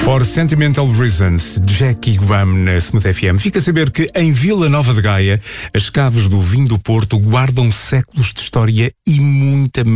For Sentimental Reasons, Jackie Graham na Smooth FM. Fica a saber que em Vila Nova de Gaia, as caves do vinho do Porto guardam séculos de história e muita